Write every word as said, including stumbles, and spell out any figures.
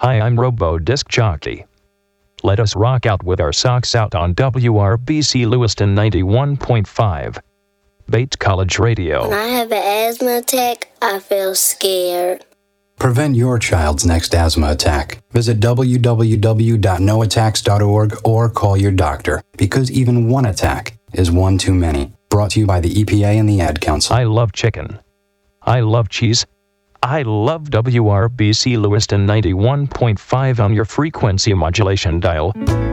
Hi, I'm Robo Disc Jockey. Let us rock out with our socks out on W R B C Lewiston ninety-one point five. Bates College Radio. When I have an asthma attack, I feel scared. Prevent your child's next asthma attack. Visit w w w dot no attacks dot org or call your doctor, because even one attack is one too many. Brought to you by the E P A and the Ad Council. I love chicken. I love cheese. I love W R B C Lewiston ninety-one point five on your frequency modulation dial.